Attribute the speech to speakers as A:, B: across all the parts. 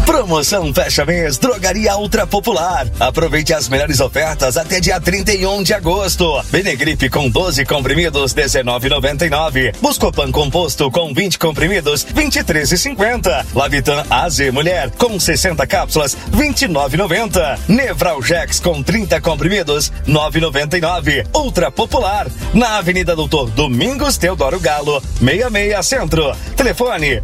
A: Promoção Fecha Mês Drogaria Ultra Popular. Aproveite as melhores ofertas até dia 31 de agosto. Benegripe com 12 comprimidos, R$19,99. Buscopan composto com 20 comprimidos, R$23,50. Lavitan AZ Mulher com 60 cápsulas, R$29,90. Nevralgex com 30 comprimidos, R$9,99. Ultra Popular, na Avenida Doutor Domingos Teodoro Galo, 66 Centro. Telefone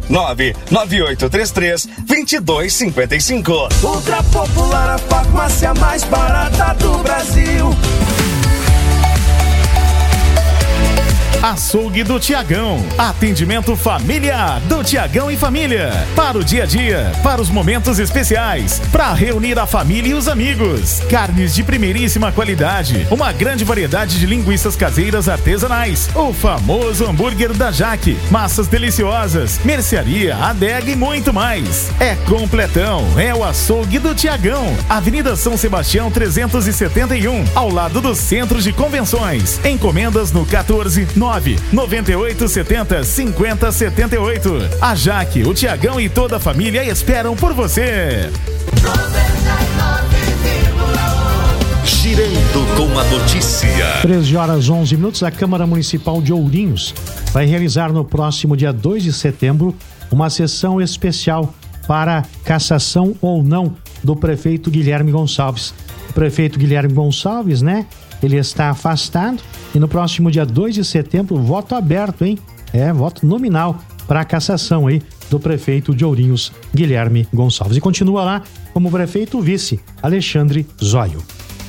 A: 99833-2255.
B: Ultra Popular, a farmácia mais barata do Brasil.
C: Açougue do Tiagão. Atendimento familiar do Tiagão e família. Para o dia a dia, para os momentos especiais, para reunir a família e os amigos. Carnes de primeiríssima qualidade. Uma grande variedade de linguiças caseiras artesanais. O famoso hambúrguer da Jaque. Massas deliciosas. Mercearia, adega e muito mais. É completão. É o Açougue do Tiagão. Avenida São Sebastião 371. Ao lado do Centro de Convenções. Encomendas no 99870-5078. A Jaque, o Tiagão e toda a família esperam por você.
A: Girando com a notícia.
D: 13h11. A Câmara Municipal de Ourinhos vai realizar no próximo dia 2 de setembro uma sessão especial para cassação ou não do prefeito Guilherme Gonçalves. O prefeito Guilherme Gonçalves, né? Ele está afastado e no próximo dia 2 de setembro, voto aberto, hein? Voto nominal para a cassação aí do prefeito de Ourinhos, Guilherme Gonçalves. E continua lá como prefeito vice, Alexandre Zóio.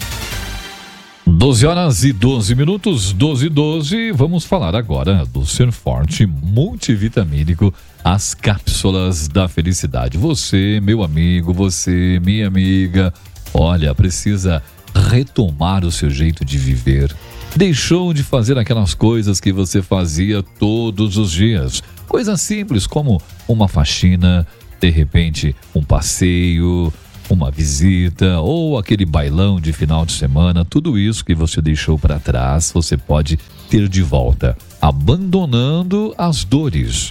E: 12h12, 12h12. Vamos falar agora do Ser Forte multivitamínico, as cápsulas da felicidade. Você, meu amigo, você, minha amiga, olha, precisa retomar o seu jeito de viver. Deixou de fazer aquelas coisas que você fazia todos os dias. Coisas simples como uma faxina, de repente um passeio, uma visita ou aquele bailão de final de semana. Tudo isso que você deixou para trás, você pode ter de volta, abandonando as dores.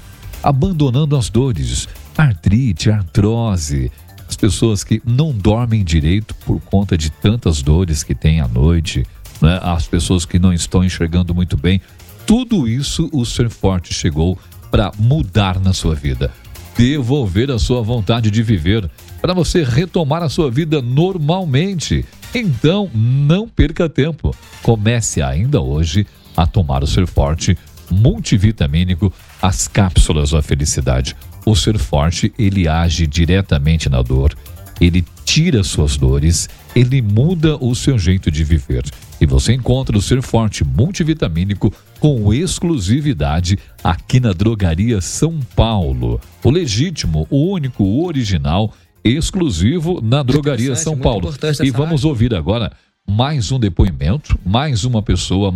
E: Artrite, artrose. As pessoas que não dormem direito por conta de tantas dores que tem à noite, né? As pessoas que não estão enxergando muito bem. Tudo isso o Ser Forte chegou para mudar na sua vida. Devolver a sua vontade de viver, para você retomar a sua vida normalmente. Então, não perca tempo. Comece ainda hoje a tomar o Ser Forte multivitamínico, as cápsulas da felicidade. O Ser Forte, ele age diretamente na dor, ele tira suas dores, ele muda o seu jeito de viver. E você encontra o Ser Forte multivitamínico com exclusividade aqui na Drogaria São Paulo. O legítimo, o único, o original, exclusivo na Drogaria São Paulo. E vamos ouvir agora mais um depoimento, mais uma pessoa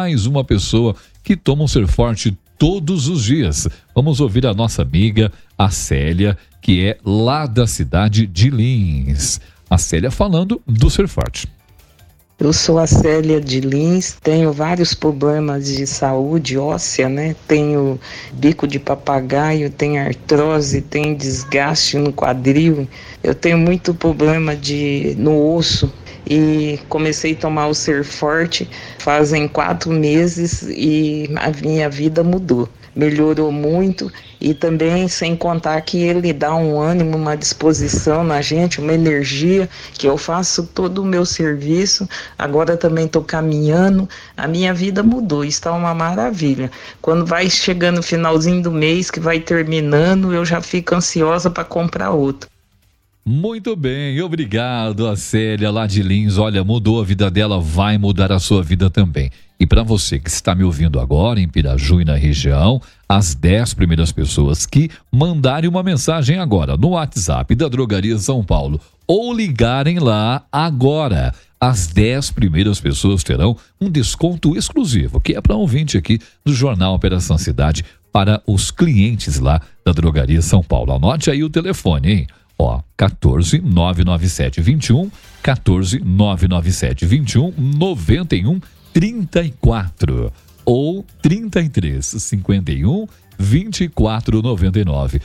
E: que toma um Ser Forte todos os dias. Vamos ouvir a nossa amiga, a Célia, que é lá da cidade de Lins. A Célia falando do Ser Forte.
F: Eu sou a Célia de Lins, tenho vários problemas de saúde óssea, né? Tenho bico de papagaio, tenho artrose, tenho desgaste no quadril, eu tenho muito problema no osso. E comecei a tomar o Ser Forte fazem 4 meses e a minha vida mudou. Melhorou muito e também sem contar que ele dá um ânimo, uma disposição na gente, uma energia, que eu faço todo o meu serviço, agora também estou caminhando, a minha vida mudou, está uma maravilha. Quando vai chegando o finalzinho do mês, que vai terminando, eu já fico ansiosa para comprar outro.
E: Muito bem, obrigado a Célia lá de Lins. Olha, mudou a vida dela, vai mudar a sua vida também. E para você que está me ouvindo agora em Piraju e na região, as 10 primeiras pessoas que mandarem uma mensagem agora no WhatsApp da Drogaria São Paulo ou ligarem lá agora, as 10 primeiras pessoas terão um desconto exclusivo, que é para ouvinte aqui do Jornal Operação Cidade, para os clientes lá da Drogaria São Paulo. Anote aí o telefone, hein? 14 997 21 14 997 21 91 34 ou 33 51 2499.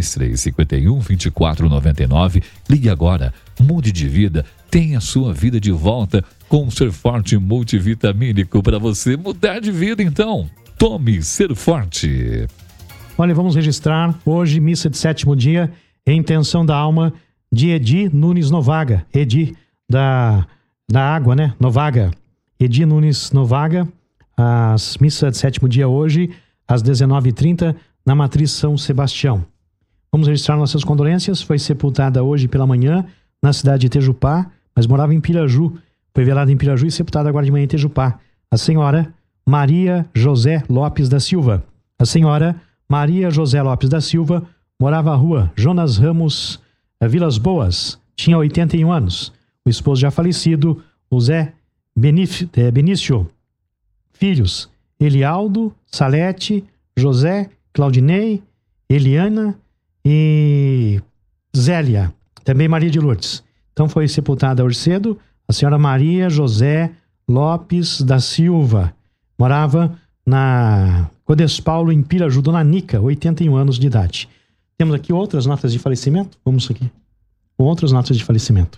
E: 3351-2499. Ligue agora. Mude de vida. Tenha sua vida de volta com o Ser Forte multivitamínico para você mudar de vida. Então, tome Ser Forte.
D: Olha, vamos registrar hoje missa de 7º dia em intenção da alma de Edi Nunes Novaga. Edi da água, né? Novaga. Edi Nunes Novaga. As missas de 7º dia hoje, às 19h30, na Matriz São Sebastião. Vamos registrar nossas condolências. Foi sepultada hoje pela manhã na cidade de Itejupá, mas morava em Piraju. Foi velada em Piraju e sepultada agora de manhã em Itejupá. A senhora Maria José Lopes da Silva. A senhora Maria José Lopes da Silva morava à rua Jonas Ramos, Vilas Boas. Tinha 81 anos. O esposo já falecido, o Zé Benício. Filhos: Elialdo, Salete, José, Claudinei, Eliana e Zélia. Também Maria de Lourdes. Então foi sepultada hoje cedo a senhora Maria José Lopes da Silva. Morava na Codespaulo, em Piraju, Dona Nica, 81 anos de idade. Temos aqui outras notas de falecimento. Vamos aqui com outras notas de falecimento.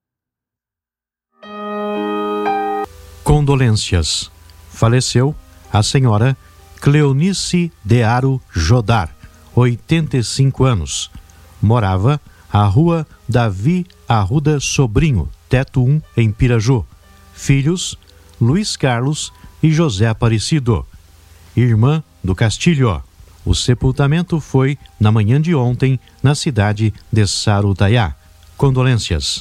D: Condolências. Faleceu a senhora Cleonice Dearo Jodar, 85 anos. Morava à rua Davi Arruda Sobrinho, Teto 1, em Piraju. Filhos: Luiz Carlos e José Aparecido. Irmã do Castilho. O sepultamento foi na manhã de ontem, na cidade de Sarutaiá. Condolências.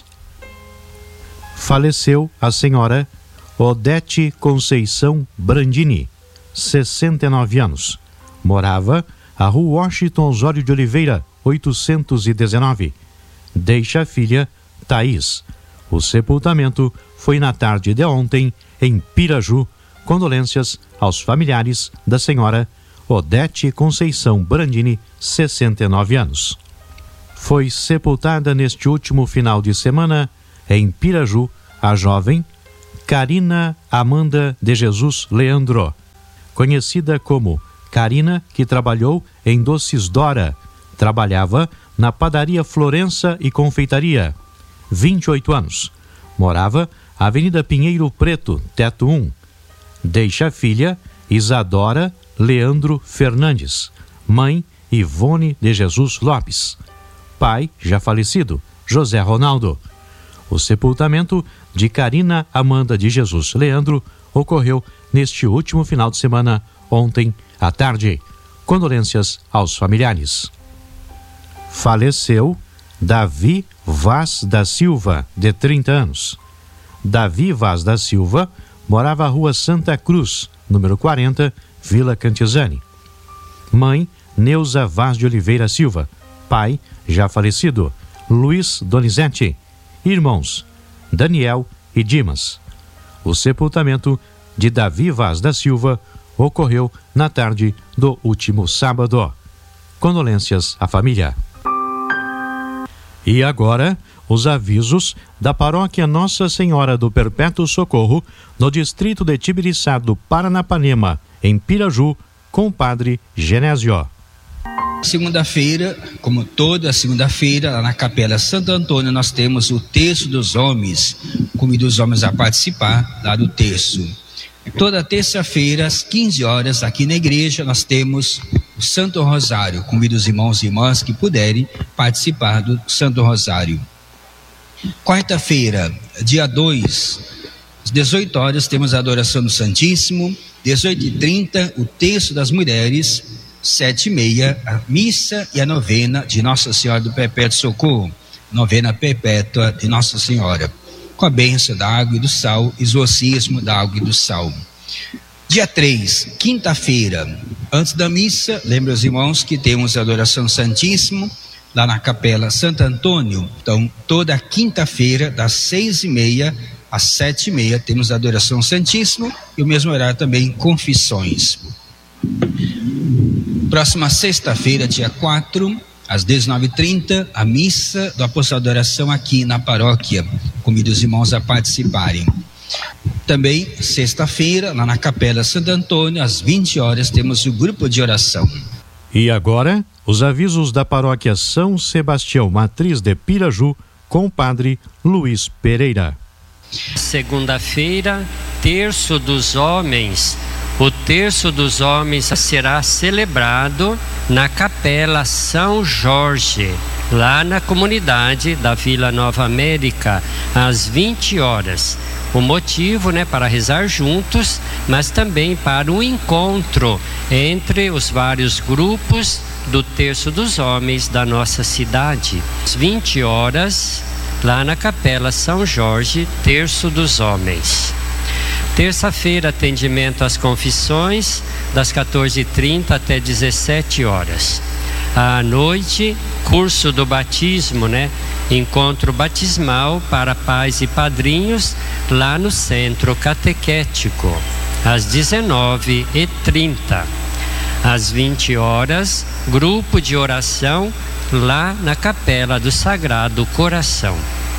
D: Faleceu a senhora Odete Conceição Brandini, 69 anos. Morava à rua Washington Osório de Oliveira, 819. Deixa a filha Thaís. O sepultamento foi na tarde de ontem, em Piraju. Condolências aos familiares da senhora Odete Conceição Brandini, 69 anos. Foi sepultada neste último final de semana, em Piraju, a jovem Carina Amanda de Jesus Leandro, conhecida como Carina, que trabalhou em Doces Dora. Trabalhava na padaria Florença e Confeitaria. 28 anos. Morava Avenida Pinheiro Preto, Teto 1. Deixa a filha Isadora Leandro Fernandes. Mãe Ivone de Jesus Lopes. Pai, já falecido, José Ronaldo. O sepultamento de Carina Amanda de Jesus Leandro ocorreu neste último final de semana, ontem à tarde. Condolências aos familiares. Faleceu Davi Vaz da Silva, de 30 anos. Davi Vaz da Silva morava à rua Santa Cruz, número 40, Vila Cantizani. Mãe, Neuza Vaz de Oliveira Silva. Pai, já falecido, Luiz Donizete. Irmãos, Daniel e Dimas. O sepultamento de Davi Vaz da Silva ocorreu na tarde do último sábado. Condolências à família. E agora, os avisos da paróquia Nossa Senhora do Perpétuo Socorro, no distrito de Tibiriçá do Paranapanema, em Piraju, com o padre Genésio.
G: Segunda-feira, como toda segunda-feira, lá na Capela Santo Antônio, nós temos o terço dos homens. Convido os homens a participar lá do terço. Toda terça-feira, às 15 horas, aqui na igreja, nós temos o Santo Rosário. Convido os irmãos e irmãs que puderem participar do Santo Rosário. Quarta-feira, dia 2, às 18 horas, temos a adoração do Santíssimo. 18h30, o terço das mulheres. 7h30, a missa e a novena de Nossa Senhora do Perpétuo Socorro, novena perpétua de Nossa Senhora, com a bênção da água e do sal, exorcismo da água e do sal. Dia 3, quinta-feira, antes da missa, lembra os irmãos que temos a adoração Santíssimo lá na Capela Santo Antônio. Então, toda quinta-feira, das 6h30 às 7h30, temos a adoração Santíssimo e o mesmo horário também, confissões. Próxima sexta-feira, dia 4, às 19h30, a missa do Apostolado de Adoração aqui na paróquia. Convido os irmãos a participarem. Também, sexta-feira, lá na Capela Santo Antônio, às 20 horas, temos o grupo de oração.
D: E agora, os avisos da paróquia São Sebastião, matriz de Piraju, com o padre Luiz Pereira.
H: Segunda-feira, Terço dos Homens. O Terço dos Homens será celebrado na Capela São Jorge, lá na comunidade da Vila Nova América, às 20 horas. O motivo, para rezar juntos, mas também para um encontro entre os vários grupos do Terço dos Homens da nossa cidade. Às 20 horas, lá na Capela São Jorge, Terço dos Homens. Terça-feira, atendimento às confissões, das 14h30 até 17 horas. À noite, curso do batismo, encontro batismal para pais e padrinhos, lá no Centro Catequético, às 19h30. Às 20 horas, grupo de oração, lá na Capela do Sagrado Coração.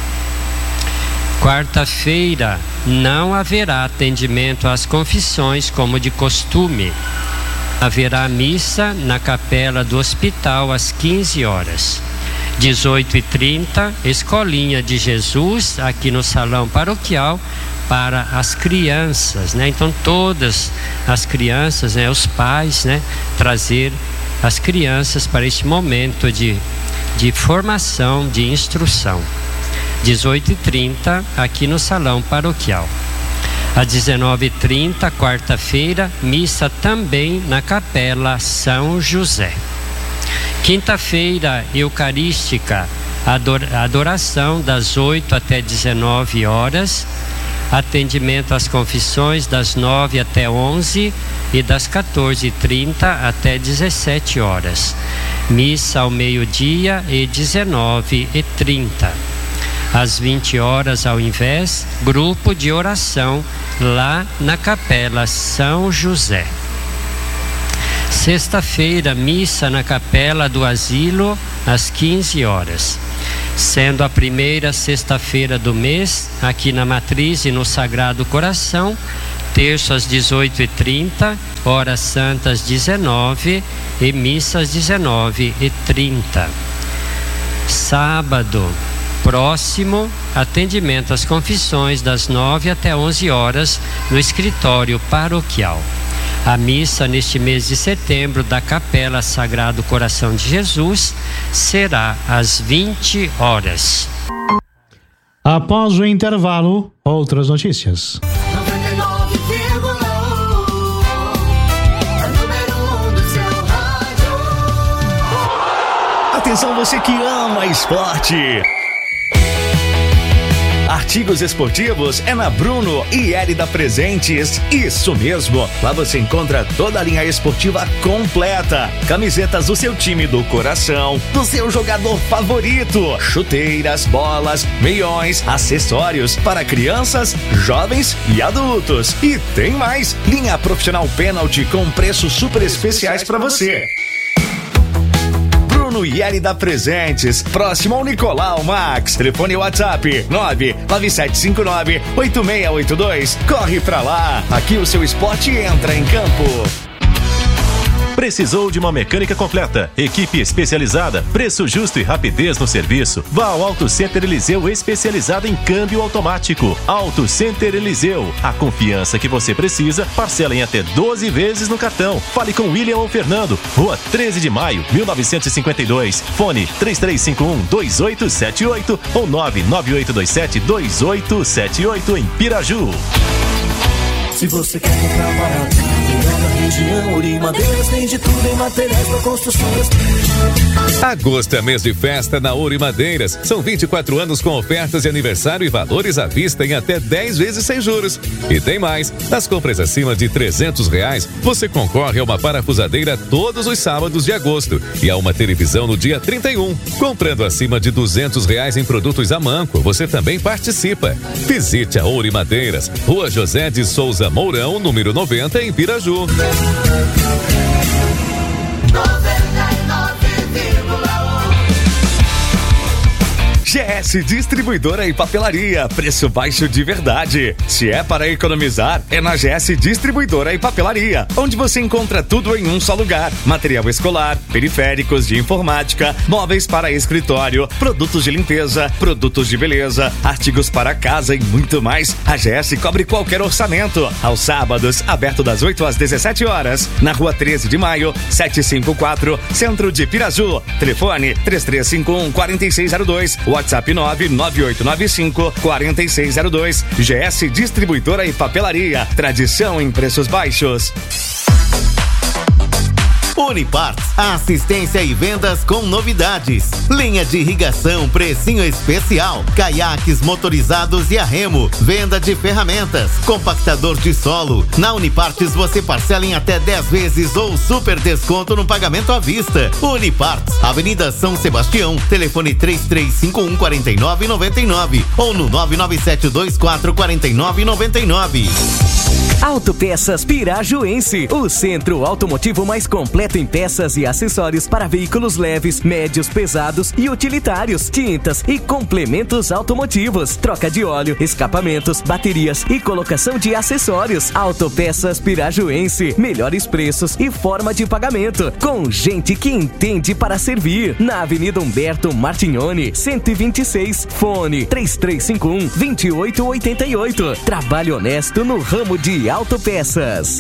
H: Quarta-feira, não haverá atendimento às confissões como de costume. Haverá missa na Capela do Hospital às 15 horas. 18h30, Escolinha de Jesus, aqui no Salão Paroquial, para as crianças, Então, todas as crianças, os pais, trazer as crianças para este momento de formação, de instrução. 18h30, aqui no Salão Paroquial. Às 19h30, quarta-feira, missa também na Capela São José. Quinta-feira, Eucarística, adoração das 8 até 19 horas, atendimento às confissões das 9 até 11 e das 14h30 até 17 horas. Missa ao meio-dia e 19h30. Às 20 horas, ao invés, grupo de oração lá na Capela São José. Sexta-feira, missa na Capela do Asilo, às 15 horas. Sendo a primeira sexta-feira do mês, aqui na Matriz e no Sagrado Coração, terço às 18h30, horas santas 19 e missas 19h30. Sábado próximo, atendimento às confissões das 9 até 11 horas no escritório paroquial. A missa neste mês de setembro da Capela Sagrado Coração de Jesus será às 20 horas.
D: Após o intervalo, outras notícias.
A: Atenção, você que ama esporte. Artigos esportivos é na Bruno e Érida Presentes. Isso mesmo, lá você encontra toda a linha esportiva completa. Camisetas do seu time do coração, do seu jogador favorito, chuteiras, bolas, meiões, acessórios para crianças, jovens e adultos. E tem mais, linha profissional pênalti com preços super especiais para você. Bruno e Érida Presentes, próximo ao Nicolau Max. Telefone WhatsApp 99759-8682. Corre pra lá, aqui o seu esporte entra em campo.
I: Precisou de uma mecânica completa, equipe especializada, preço justo e rapidez no serviço? Vá ao Auto Center Eliseu, especializado em câmbio automático. Auto Center Eliseu, a confiança que você precisa, parcela em até 12 vezes no cartão. Fale com William ou Fernando, Rua 13 de Maio, 1952. Fone 3351-2878 ou 99827-2878 em Piraju.
B: Se você quer comprar barato, na região Urimadeiras tem de tudo em materiais para construções.
J: Agosto é mês de festa na Urimadeiras. São 24 anos com ofertas de aniversário e valores à vista em até 10 vezes sem juros. E tem mais, nas compras acima de R$300, você concorre a uma parafusadeira todos os sábados de agosto e a uma televisão no dia 31. Comprando acima de R$200 em produtos a Manco, você também participa. Visite a Urimadeiras, Rua José de Souza Mourão, número 90, em Piraju.
A: GS Distribuidora e Papelaria, preço baixo de verdade. Se é para economizar, é na GS Distribuidora e Papelaria, onde você encontra tudo em um só lugar. Material escolar, periféricos de informática, móveis para escritório, produtos de limpeza, produtos de beleza, artigos para casa e muito mais. A GS cobre qualquer orçamento. Aos sábados, aberto das 8 às 17 horas, na rua 13 de maio, 754, Centro de Piraju. Telefone 3351-4602, WhatsApp 99895-4602. GS Distribuidora e Papelaria, tradição em preços baixos.
K: Uniparts, assistência e vendas com novidades. Linha de irrigação, precinho especial. Caiaques motorizados e a remo. Venda de ferramentas. Compactador de solo. Na Uniparts você parcela em até 10 vezes ou super desconto no pagamento à vista. Uniparts, Avenida São Sebastião. Telefone 3351-4999 ou no 99724-4999.
L: Autopeças Pirajuense, o centro automotivo mais completo em peças e acessórios para veículos leves, médios, pesados e utilitários, tintas e complementos automotivos, troca de óleo, escapamentos, baterias e colocação de acessórios. Autopeças Pirajuense, melhores preços e forma de pagamento, com gente que entende para servir. Na Avenida Humberto Martignoni, 126, fone 3351-2888. Trabalho honesto no ramo de autopeças.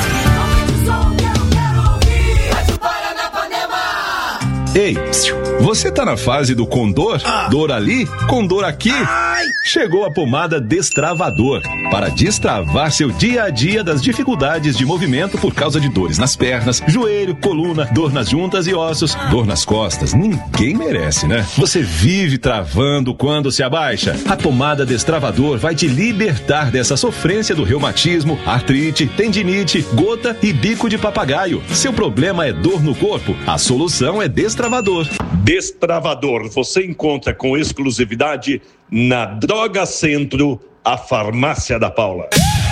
M: Ei, você tá na fase do condor? Dor ali, condor aqui? Chegou a pomada Destravador para destravar seu dia a dia das dificuldades de movimento por causa de dores nas pernas, joelho, coluna, dor nas juntas e ossos, dor nas costas. Ninguém merece, né? Você vive travando quando se abaixa. A pomada Destravador vai te libertar dessa sofrência do reumatismo, artrite, tendinite, gota e bico de papagaio. Seu problema é dor no corpo. A solução é Destravador.
N: Destravador você encontra com exclusividade na Droga Centro, a farmácia da Paula.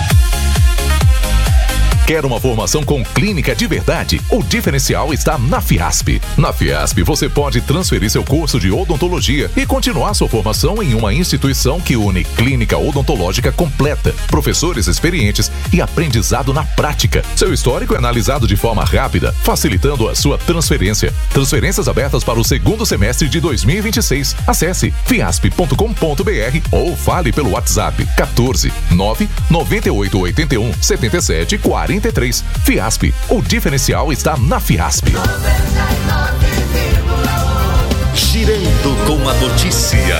O: Quer uma formação com clínica de verdade? O diferencial está na Fiasp. Na Fiasp, você pode transferir seu curso de odontologia e continuar sua formação em uma instituição que une clínica odontológica completa, professores experientes e aprendizado na prática. Seu histórico é analisado de forma rápida, facilitando a sua transferência. Transferências abertas para o segundo semestre de 2026. Acesse fiasp.com.br ou fale pelo WhatsApp 14 9 9881 77 43. Fiasp, o diferencial está na Fiasp.
A: Girando com a notícia.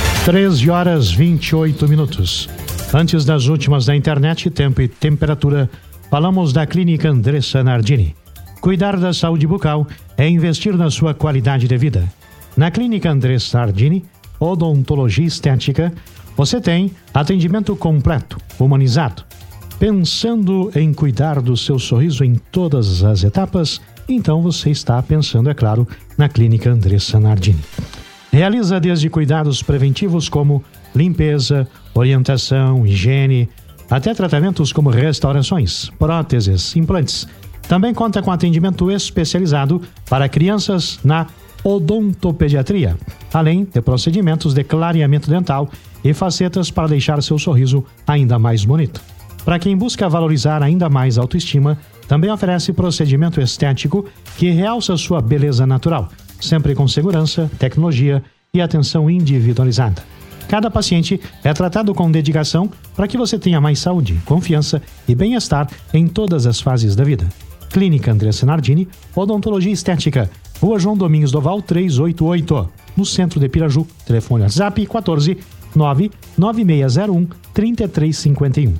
D: 13h28. Antes das últimas da internet, tempo e temperatura, falamos da Clínica Andressa Nardini. Cuidar da saúde bucal é investir na sua qualidade de vida. Na Clínica Andressa Nardini, odontologia estética, você tem atendimento completo, humanizado. Pensando em cuidar do seu sorriso em todas as etapas? Então você está pensando, é claro, na Clínica Andressa Nardini. Realiza desde cuidados preventivos como limpeza, orientação, higiene, até tratamentos como restaurações, próteses, implantes. Também conta com atendimento especializado para crianças na odontopediatria, além de procedimentos de clareamento dental e facetas para deixar seu sorriso ainda mais bonito. Para quem busca valorizar ainda mais a autoestima, também oferece procedimento estético que realça sua beleza natural, sempre com segurança, tecnologia e atenção individualizada. Cada paciente é tratado com dedicação para que você tenha mais saúde, confiança e bem-estar em todas as fases da vida. Clínica Andressa Nardini, Odontologia Estética, Rua João Domingos Doval 388, no centro de Piraju. Telefone WhatsApp 14 99601 3351.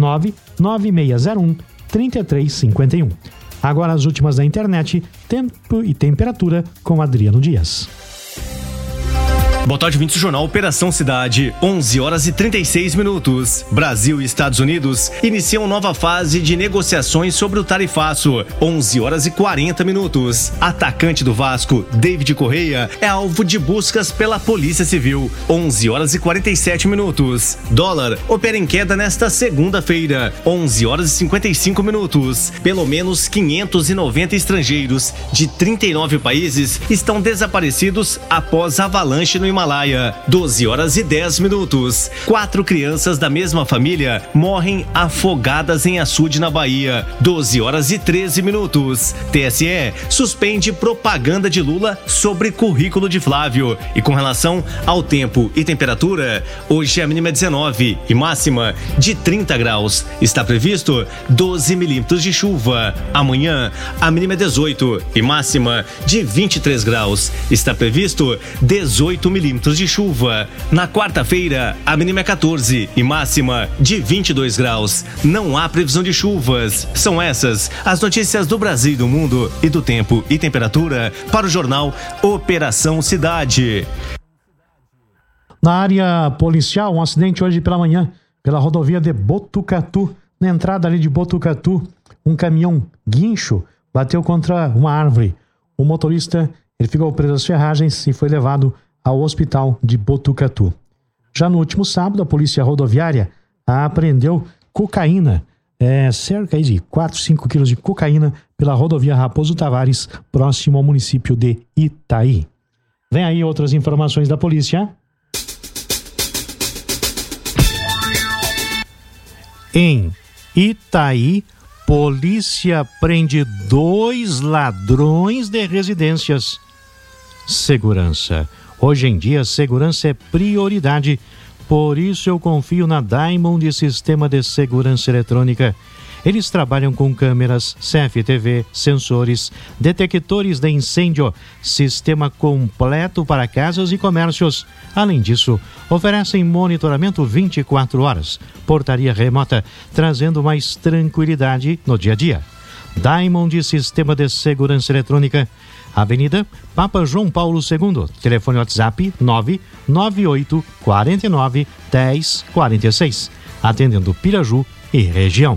D: 99601-3351. Agora as últimas da internet, tempo e temperatura com Adriano Dias.
P: Boa tarde, ouvintes do Jornal Operação Cidade, 11h36. Brasil e Estados Unidos iniciam nova fase de negociações sobre o tarifaço, 11h40. Atacante do Vasco, David Correia, é alvo de buscas pela Polícia Civil, 11h47. Dólar opera em queda nesta segunda-feira, 11h55. Pelo menos 590 estrangeiros de 39 países estão desaparecidos após avalanche no Himalaia, 12h10. 4 crianças da mesma família morrem afogadas em açude na Bahia, 12h13. TSE suspende propaganda de Lula sobre currículo de Flávio. E com relação ao tempo e temperatura, hoje a mínima é 19 e máxima de 30 graus. Está previsto 12 milímetros de chuva. Amanhã a mínima é 18 e máxima de 23 graus. Está previsto 18 milímetros de chuva. Na quarta-feira, a mínima é 14 e máxima de 22 graus. Não há previsão de chuvas. São essas as notícias do Brasil e do mundo e do tempo e temperatura para o jornal Operação Cidade.
D: Na área policial, um acidente hoje pela manhã, pela rodovia de Botucatu. Na entrada ali de Botucatu, um caminhão guincho bateu contra uma árvore. O motorista, ele ficou preso às ferragens e foi levado ao hospital de Botucatu. Já no último sábado, a polícia rodoviária apreendeu cocaína, cerca de 4, 5 quilos de cocaína pela rodovia Raposo Tavares, próximo ao município de Itaí. Vem aí outras informações da polícia. Em Itaí, polícia prende 2 ladrões de residências. Segurança. Hoje em dia, segurança é prioridade. Por isso eu confio na Diamond Sistema de Segurança Eletrônica. Eles trabalham com câmeras, CFTV, sensores, detectores de incêndio, sistema completo para casas e comércios. Além disso, oferecem monitoramento 24 horas, portaria remota, trazendo mais tranquilidade no dia a dia. Diamond Sistema de Segurança Eletrônica, Avenida Papa João Paulo II, telefone WhatsApp 998 49 10 46, atendendo Piraju e região.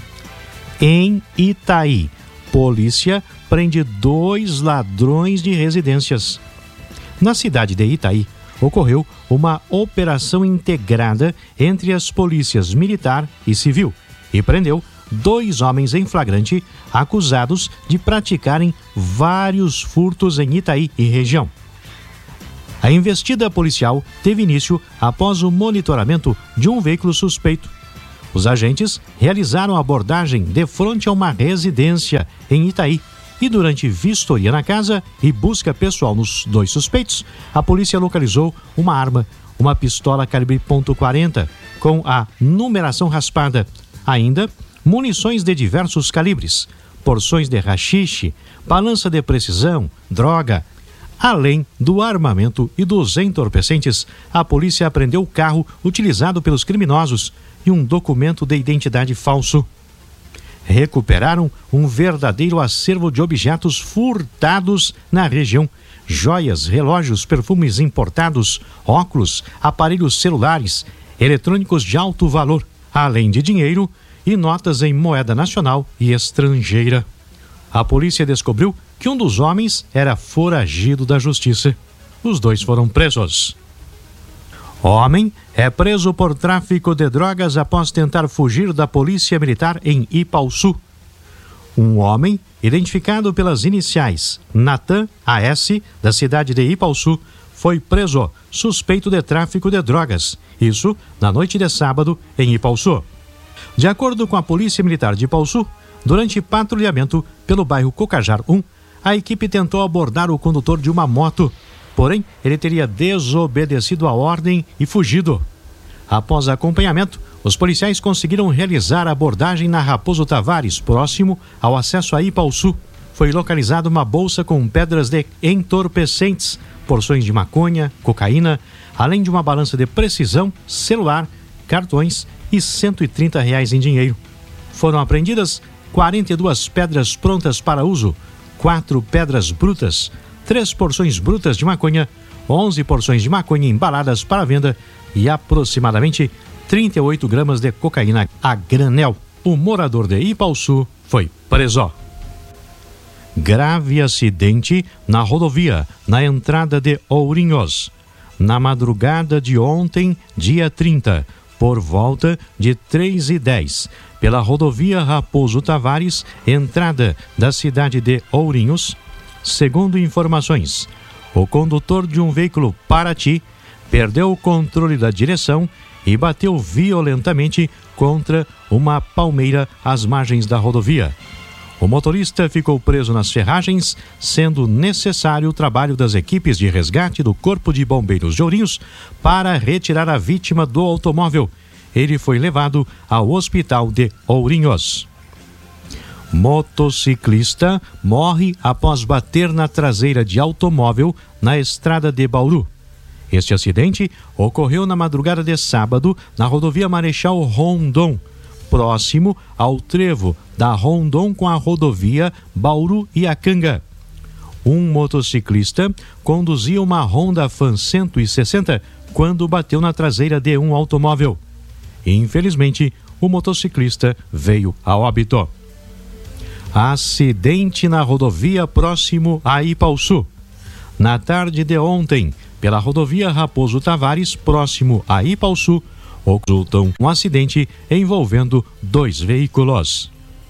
D: Em Itaí, polícia prende 2 ladrões de residências. Na cidade de Itaí, ocorreu uma operação integrada entre as polícias militar e civil e prendeu 2 homens em flagrante acusados de praticarem vários furtos em Itaí e região. A investida policial teve início após o monitoramento de um veículo suspeito. Os agentes realizaram a abordagem de frente a uma residência em Itaí e durante vistoria na casa e busca pessoal nos 2 suspeitos, a polícia localizou uma arma, uma pistola calibre .40 com a numeração raspada, ainda munições de diversos calibres, porções de haxixe, balança de precisão, droga. Além do armamento e dos entorpecentes, a polícia apreendeu o carro utilizado pelos criminosos e um documento de identidade falso. Recuperaram um verdadeiro acervo de objetos furtados na região: joias, relógios, perfumes importados, óculos, aparelhos celulares, eletrônicos de alto valor, além de dinheiro e notas em moeda nacional e estrangeira. A polícia descobriu que um dos homens era foragido da justiça. Os 2 foram presos. Homem é preso por tráfico de drogas após tentar fugir da polícia militar em Ipauçu. Um homem, identificado pelas iniciais Natan AS, da cidade de Ipauçu, foi preso suspeito de tráfico de drogas. Isso na noite de sábado em Ipauçu. De acordo com a Polícia Militar de Ipauçu, durante patrulhamento pelo bairro Cocajar 1, a equipe tentou abordar o condutor de uma moto, porém ele teria desobedecido a ordem e fugido. Após acompanhamento, os policiais conseguiram realizar a abordagem na Raposo Tavares, próximo ao acesso a Ipauçu. Foi localizada uma bolsa com pedras de entorpecentes, porções de maconha, cocaína, além de uma balança de precisão, celular, cartões e R$130 em dinheiro. Foram apreendidas 42 pedras prontas para uso, 4 pedras brutas, 3 porções brutas de maconha, 11 porções de maconha embaladas para venda e aproximadamente 38 gramas de cocaína a granel. O morador de Ipauçu foi preso. Grave acidente na rodovia, na entrada de Ourinhos. Na madrugada de ontem, dia 30, por volta de 3h10, pela rodovia Raposo Tavares, entrada da cidade de Ourinhos. Segundo informações, o condutor de um veículo Paraty perdeu o controle da direção e bateu violentamente contra uma palmeira às margens da rodovia. O motorista ficou preso nas ferragens, sendo necessário o trabalho das equipes de resgate do Corpo de Bombeiros de Ourinhos para retirar a vítima do automóvel. Ele foi levado ao hospital de Ourinhos. Motociclista morre após bater na traseira de automóvel na estrada de Bauru. Este acidente ocorreu na madrugada de sábado na rodovia Marechal Rondon, próximo ao trevo da Rondon com a rodovia Bauru-Iacanga. Um motociclista conduzia uma Honda Fan 160 quando bateu na traseira de um automóvel. Infelizmente, o motociclista veio a óbito. Acidente na rodovia próximo a Ipaussu. Na tarde de ontem, pela rodovia Raposo Tavares, próximo a Ipaussu, ocorreu um acidente envolvendo 2 veículos.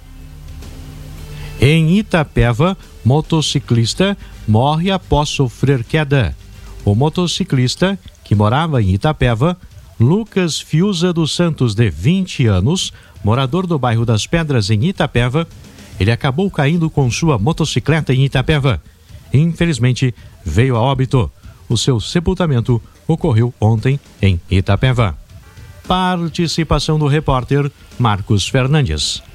D: Em Itapeva, motociclista morre após sofrer queda. O motociclista, que morava em Itapeva, Lucas Fiuza dos Santos, de 20 anos, morador do bairro das Pedras, em Itapeva, ele acabou caindo com sua motocicleta em Itapeva. Infelizmente, veio a óbito. O seu sepultamento ocorreu ontem em Itapeva. Participação do repórter Marcos Fernandes.